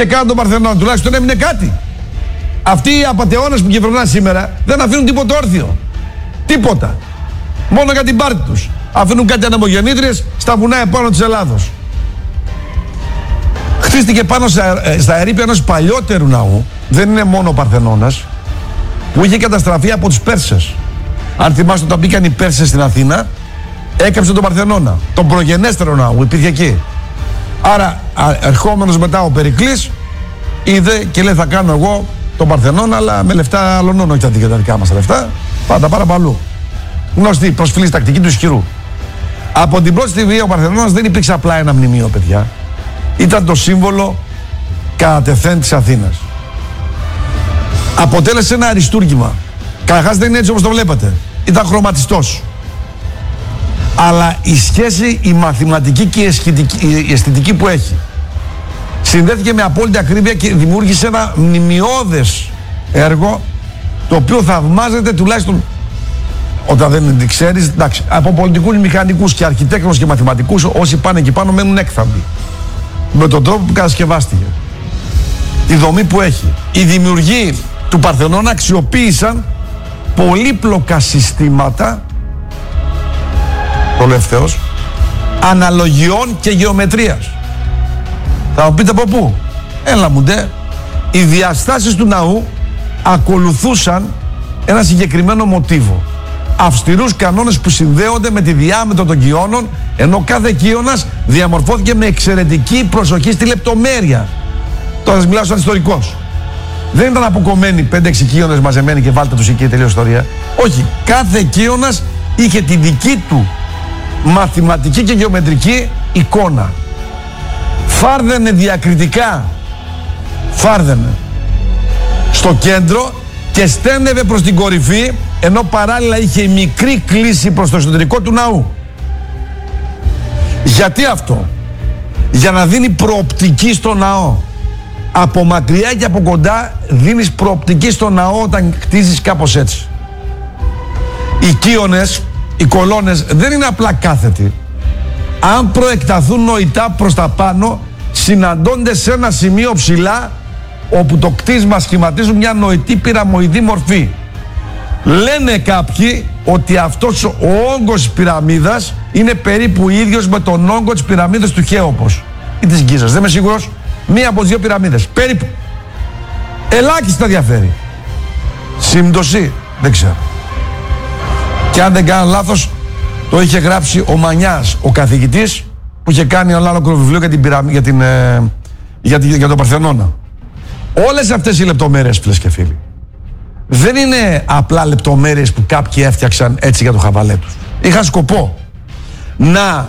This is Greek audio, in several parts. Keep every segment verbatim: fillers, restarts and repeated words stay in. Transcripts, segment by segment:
και κάναν τον Παρθενώνα, τουλάχιστον έμεινε κάτι. Αυτοί οι απατεώνες που κυβερνάνε σήμερα δεν αφήνουν τίποτα όρθιο. Τίποτα. Μόνο για την πάρτη τους. Αφήνουν κάτι ανεμογεννήτριες στα βουνά επάνω της Ελλάδος. Χτίστηκε πάνω στα ερείπια ενός παλιότερου ναού, δεν είναι μόνο ο Παρθενώνας, που είχε καταστραφεί από τους Πέρσες. Αν θυμάστε, όταν μπήκαν οι Πέρσες στην Αθήνα, έκαψε τον Παρθενώνα, τον προγενέστερο ναό, υπήρχε εκεί. Άρα, ερχόμενος μετά ο Περικλής, είδε και λέει: θα κάνω εγώ τον Παρθενώνα, αλλά με λεφτά άλλων, όχι τα δικά μας λεφτά, πάντα πάρα παλού. Γνωστή προσφυλής τακτική του ισχυρού. Από την πρώτη στιγμή ο Παρθενώνας δεν υπήρξε απλά ένα μνημείο, παιδιά. Ήταν το σύμβολο κατά τεθέν της Αθήνας. Αποτέλεσε ένα αριστούργημα. Καταρχάς δεν είναι έτσι όπως το βλέπετε. Ήταν χρωματιστός. Αλλά η σχέση, η μαθηματική και η αισθητική, η αισθητική που έχει, συνδέθηκε με απόλυτη ακρίβεια και δημιούργησε ένα μνημειώδες έργο, το οποίο θαυμάζεται τουλάχιστον, όταν δεν ξέρεις, εντάξει, από πολιτικούς, μηχανικούς και αρχιτέκτονες και μαθηματικούς, όσοι πάνε εκεί πάνω μένουν έκθαμποι με τον τρόπο που κατασκευάστηκε, τη δομή που έχει. Οι δημιουργοί του Παρθενώνα αξιοποίησαν πολύπλοκα συστήματα, το λεύθεος, αναλογιών και γεωμετρίας. Θα μου πείτε από πού? Έλα μου ντε. Οι διαστάσεις του ναού ακολουθούσαν ένα συγκεκριμένο μοτίβο. Αυστηρούς κανόνες που συνδέονται με τη διάμετρο των κοιώνων, ενώ κάθε κοιώνας διαμορφώθηκε με εξαιρετική προσοχή στη λεπτομέρεια. Τώρα σας μιλάω σαν ιστορικός. Δεν ήταν αποκομμένοι πέντε έξι κοιώνες μαζεμένοι και βάλτε τους εκεί, τελείως ιστορία. Όχι, κάθε κοιώνας είχε τη δική του μαθηματική και γεωμετρική εικόνα. Φάρδαινε διακριτικά, φάρδαινε στο κέντρο και στένευε προς την κορυφή, ενώ παράλληλα είχε μικρή κλίση προς το εσωτερικό του ναού. Γιατί αυτό? Για να δίνει προοπτική στο ναό. Από μακριά και από κοντά δίνεις προοπτική στο ναό όταν χτίζεις κάπως έτσι. Οι κύονες, οι κολόνες δεν είναι απλά κάθετοι. Αν προεκταθούν νοητά προς τα πάνω, συναντώνται σε ένα σημείο ψηλά, όπου το κτίσμα σχηματίζουν μια νοητή πυραμοειδή μορφή. Λένε κάποιοι ότι αυτός ο όγκος της πυραμίδας είναι περίπου ίδιος με τον όγκο της πυραμίδας του Χέοπος ή της Γκίζας. Δεν είμαι σίγουρος. Μία από τις δύο πυραμίδες. Περίπου. Ελάχιστα διαφέρει. Σύμπτωση. Δεν ξέρω. Και αν δεν κάνω λάθος, το είχε γράψει ο Μανιάς, ο καθηγητής που είχε κάνει ένα άλλο βιβλίο για, την πυραμί, για, την, ε, για, την, για τον Παρθενώνα. Όλες αυτές οι λεπτομέρειες, φίλες και φίλοι, δεν είναι απλά λεπτομέρειες που κάποιοι έφτιαξαν έτσι για το χαβαλέ τους. Είχαν σκοπό να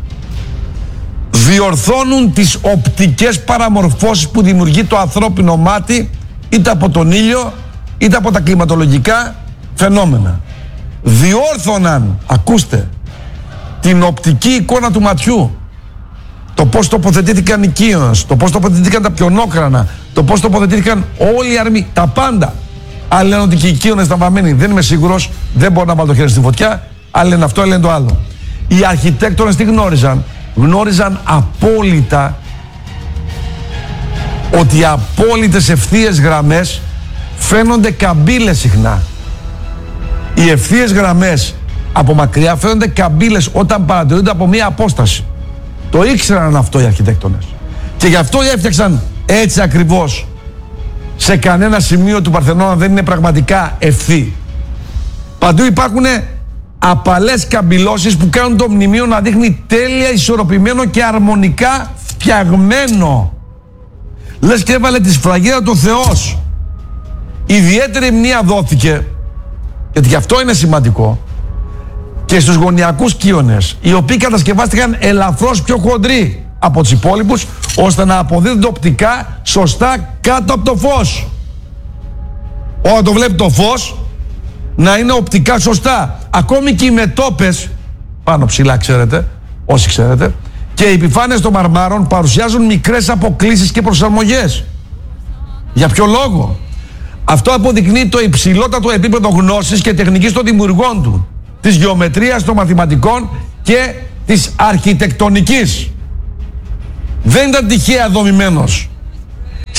διορθώνουν τις οπτικές παραμορφώσεις που δημιουργεί το ανθρώπινο μάτι, είτε από τον ήλιο είτε από τα κλιματολογικά φαινόμενα. Διόρθωναν, ακούστε, την οπτική εικόνα του ματιού, το πώς τοποθετήθηκαν οι κύονες, το πώς τοποθετήθηκαν τα πιονόκρανα, το πώς τοποθετήθηκαν όλοι οι αρμοί, τα πάντα. Άλλοι λένε ότι και οι κύονες ήταν βαμμένοι, δεν είμαι σίγουρος, δεν μπορώ να βάλω το χέρι στη φωτιά. Άλλοι λένε αυτό, άλλοι λένε το άλλο. Οι αρχιτέκτονες τι γνώριζαν? Γνώριζαν απόλυτα ότι οι απόλυτες ευθείες γραμμές φαίνονται καμπύλες συχνά. Οι ευθείες γραμμές από μακριά φαίνονται καμπύλες όταν παρατηρούνται από μία απόσταση. Το ήξεραν αυτό οι αρχιτέκτονες. Και γι' αυτό έφτιαξαν έτσι ακριβώς. Σε κανένα σημείο του Παρθενώνα δεν είναι πραγματικά ευθύ. Παντού υπάρχουν απαλές καμπυλώσεις που κάνουν το μνημείο να δείχνει τέλεια ισορροπημένο και αρμονικά φτιαγμένο. Λες και έβαλε τη σφραγίδα του Θεός. Ιδιαίτερη μνήμα δόθηκε, γιατί γι' αυτό είναι σημαντικό, και στους γωνιακούς κύονες, οι οποίοι κατασκευάστηκαν ελαφρώς πιο χοντροί από τους υπόλοιπους, ώστε να αποδίδονται οπτικά σωστά κάτω από το φως. Όταν το βλέπει το φως, να είναι οπτικά σωστά. Ακόμη και οι μετώπες, πάνω ψηλά ξέρετε, όσοι ξέρετε, και οι επιφάνειες των μαρμάρων παρουσιάζουν μικρές αποκλίσεις και προσαρμογές. Για ποιο λόγο? Αυτό αποδεικνύει το υψηλότατο επίπεδο γνώσης και τεχνικής των δημιουργών του, της γεωμετρίας, των μαθηματικών και της αρχιτεκτονικής. Δεν ήταν τυχαία δομημένος.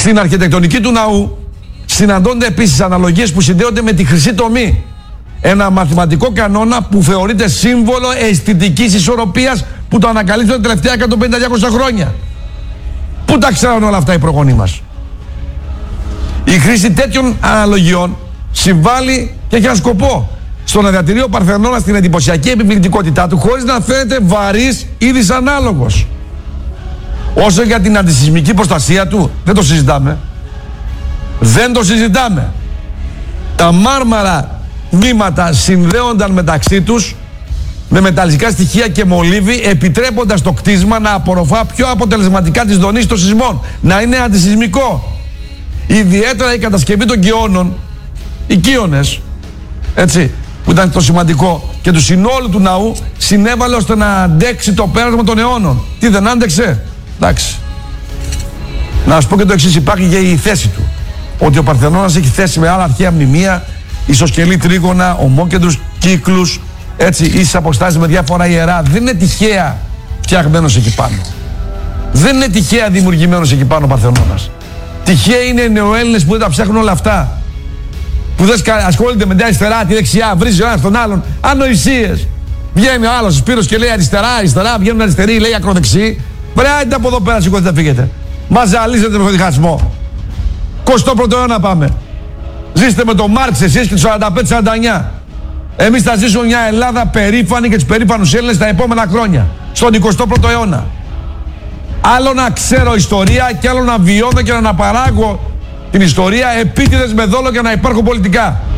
Στην αρχιτεκτονική του ναού συναντώνται επίσης αναλογίες που συνδέονται με τη χρυσή τομή. Ένα μαθηματικό κανόνα που θεωρείται σύμβολο αισθητικής ισορροπίας που το ανακαλύπτουν τα τελευταία εκατόν πενήντα με διακόσια χρόνια. Πού τα ξέρουν όλα αυτά οι προγονείς μας? Η χρήση τέτοιων αναλογιών συμβάλλει και έχει ένα σκοπό. Στο να διατηρεί ο Παρθενώνας την εντυπωσιακή επιβλητικότητά του χωρίς να φαίνεται βαρύς ή δυσανάλογος. Όσο για την αντισυσμική προστασία του, δεν το συζητάμε. Δεν το συζητάμε. Τα μάρμαρα μήματα συνδέονταν μεταξύ τους με μεταλλικά στοιχεία και μολύβι, επιτρέποντας το κτίσμα να απορροφά πιο αποτελεσματικά τις δονήσεις των σεισμών, να είναι αντισυσμικό. Ιδιαίτερα η κατασκευή των κοιώνων, οι κύονες, έτσι, που ήταν το σημαντικό, και του συνόλου του ναού συνέβαλε ώστε να αντέξει το πέρασμα των αιώνων. Τι δεν άντεξε? Εντάξει. Να σας πω και το εξής, υπάρχει και η θέση του. Ότι ο Παρθενώνας έχει θέση με άλλα αρχαία μνημεία, ισοσκελή τρίγωνα, ομόκεντρους κύκλους, έτσι, ίσες αποστάσεις με διάφορα ιερά. Δεν είναι τυχαία φτιαγμένος εκεί πάνω. Δεν είναι τυχαία δημιουργημένος εκεί πάνω ο Παρθενώνας. Τυχαία είναι οι νεοέλληνες που δεν τα ψάχνουν όλα αυτά. Που δεν ασχολούνται με την αριστερά, τη δεξιά, βρίζει ο ένας τον άλλον. Ανοησίες. Βγαίνει ο άλλος ο Σπύρος και λέει αριστερά, αριστερά, βγαίνουν αριστεροί, λέει ακροδεξί. Βρε, άιντε από εδώ πέρα, σηκώστε, φύγετε. Μας ζαλίζετε με τον διχασμό. εικοστό πρώτο αιώνα πάμε. Ζήστε με τον Μάρξ εσείς και τους σαράντα πέντε σαράντα εννιά. Εμείς θα ζήσουμε μια Ελλάδα περήφανη και τους περήφανους Έλληνες τα επόμενα χρόνια. Στον εικοστό πρώτο αιώνα. Άλλο να ξέρω ιστορία και άλλο να βιώνω και να αναπαράγω την ιστορία επίτηδες με δόλο και να υπάρχω πολιτικά.